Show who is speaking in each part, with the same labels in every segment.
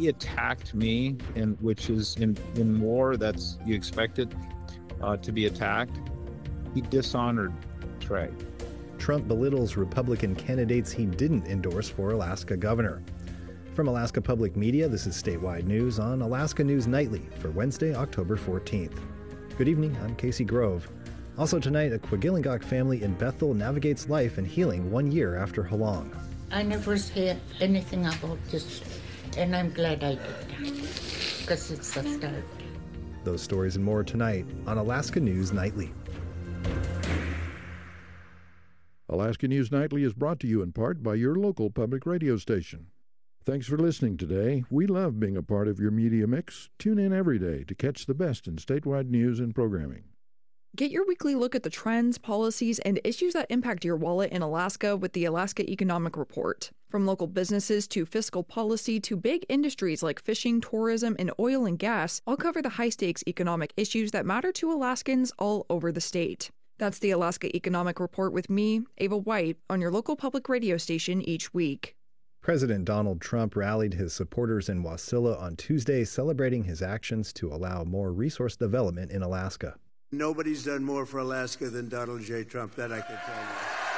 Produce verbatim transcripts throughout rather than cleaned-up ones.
Speaker 1: He attacked me, and which is in, in war, that's you expect it uh, to be attacked. He dishonored Trey.
Speaker 2: Trump belittles Republican candidates he didn't endorse for Alaska governor. From Alaska Public Media, this is Statewide News on Alaska News Nightly for Wednesday, October fourteenth. Good evening, I'm Casey Grove. Also tonight, a Quagilingok family in Bethel navigates life and healing one year after Halong.
Speaker 3: I never heard anything about this, and I'm glad I did that, because it's a start.
Speaker 2: Those stories and more tonight on Alaska News Nightly.
Speaker 4: Alaska News Nightly is brought to you in part by your local public radio station. Thanks for listening today. We love being a part of your media mix. Tune in every day to catch the best in statewide news and programming.
Speaker 5: Get your weekly look at the trends, policies, and issues that impact your wallet in Alaska with the Alaska Economic Report. From local businesses to fiscal policy to big industries like fishing, tourism, and oil and gas, I'll cover the high-stakes economic issues that matter to Alaskans all over the state. That's the Alaska Economic Report with me, Ava White, on your local public radio station each week.
Speaker 2: President Donald Trump rallied his supporters in Wasilla on Tuesday, celebrating his actions to allow more resource development in Alaska.
Speaker 6: Nobody's done more for Alaska than Donald J. Trump, that I can tell you.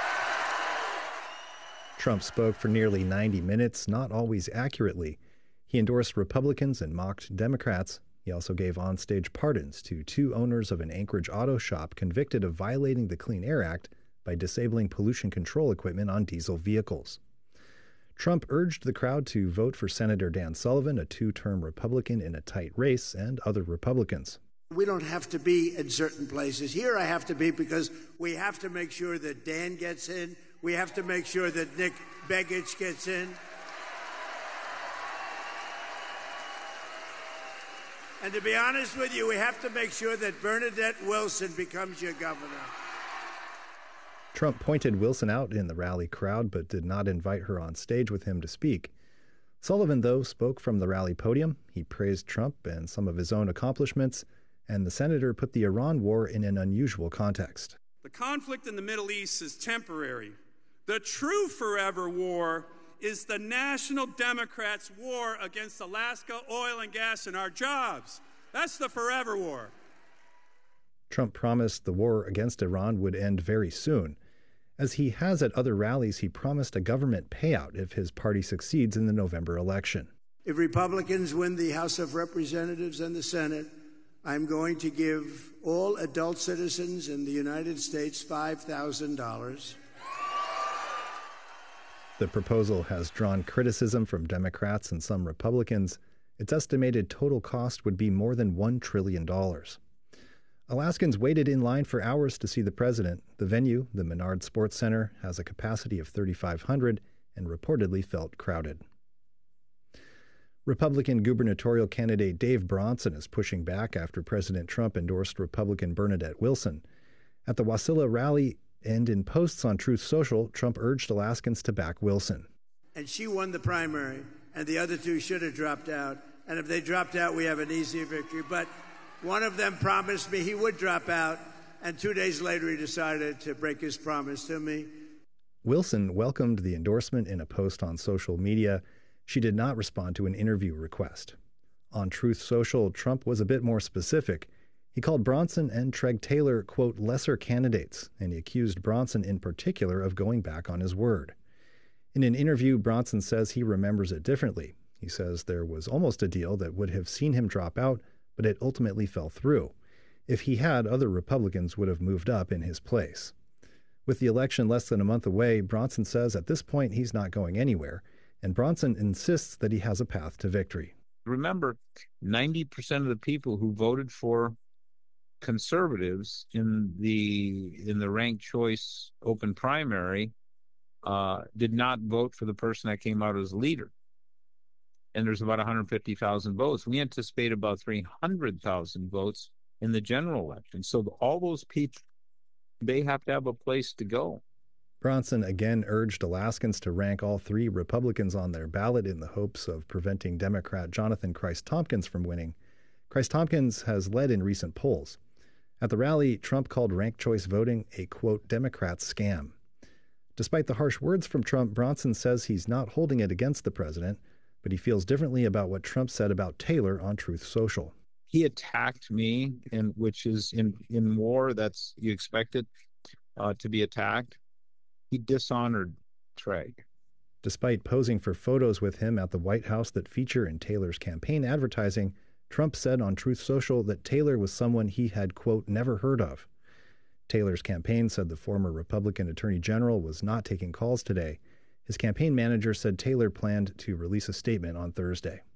Speaker 2: Trump spoke for nearly ninety minutes, not always accurately. He endorsed Republicans and mocked Democrats. He also gave onstage pardons to two owners of an Anchorage auto shop convicted of violating the Clean Air Act by disabling pollution control equipment on diesel vehicles. Trump urged the crowd to vote for Senator Dan Sullivan, a two-term Republican in a tight race, and other Republicans.
Speaker 6: We don't have to be in certain places. Here I have to be because we have to make sure that Dan gets in. We have to make sure that Nick Begich gets in. And to be honest with you, we have to make sure that Bernadette Wilson becomes your governor.
Speaker 2: Trump pointed Wilson out in the rally crowd, but did not invite her on stage with him to speak. Sullivan, though, spoke from the rally podium. He praised Trump and some of his own accomplishments, and the senator put the Iran war in an unusual context.
Speaker 7: The conflict in the Middle East is temporary. The true forever war is the National Democrats' war against Alaska oil and gas and our jobs. That's the forever war.
Speaker 2: Trump promised the war against Iran would end very soon. As he has at other rallies, he promised a government payout if his party succeeds in the November election.
Speaker 6: If Republicans win the House of Representatives and the Senate, I'm going to give all adult citizens in the United States five thousand dollars.
Speaker 2: The proposal has drawn criticism from Democrats and some Republicans. Its estimated total cost would be more than one trillion dollars. Alaskans waited in line for hours to see the president. The venue, the Menard Sports Center, has a capacity of thirty-five hundred and reportedly felt crowded. Republican gubernatorial candidate Dave Bronson is pushing back after President Trump endorsed Republican Bernadette Wilson. At the Wasilla rally and in posts on Truth Social, Trump urged Alaskans to back Wilson.
Speaker 6: And she won the primary, and the other two should have dropped out. And if they dropped out, we have an easier victory. But one of them promised me he would drop out, and two days later he decided to break his promise to me.
Speaker 2: Wilson welcomed the endorsement in a post on social media. She did not respond to an interview request. On Truth Social, Trump was a bit more specific. He called Bronson and Treg Taylor, quote, lesser candidates, and he accused Bronson in particular of going back on his word. In an interview, Bronson says he remembers it differently. He says there was almost a deal that would have seen him drop out, but it ultimately fell through. If he had, other Republicans would have moved up in his place. With the election less than a month away, Bronson says at this point he's not going anywhere, and Bronson insists that he has a path to victory.
Speaker 1: Remember, ninety percent of the people who voted for conservatives in the in the ranked choice open primary uh, did not vote for the person that came out as leader. And there's about one hundred fifty thousand votes. We anticipate about three hundred thousand votes in the general election. So all those people, they have to have a place to go.
Speaker 2: Bronson again urged Alaskans to rank all three Republicans on their ballot in the hopes of preventing Democrat Jonathan Christ-Tompkins from winning. Christ-Tompkins has led in recent polls. At the rally, Trump called ranked choice voting a, quote, Democrat scam. Despite the harsh words from Trump, Bronson says he's not holding it against the president, but he feels differently about what Trump said about Taylor on Truth Social.
Speaker 1: He attacked me, and which is in, in war, that's you expect it uh, to be attacked. He dishonored Trey.
Speaker 2: Despite posing for photos with him at the White House that feature in Taylor's campaign advertising, Trump said on Truth Social that Taylor was someone he had, quote, never heard of. Taylor's campaign said the former Republican Attorney General was not taking calls today. His campaign manager said Taylor planned to release a statement on Thursday.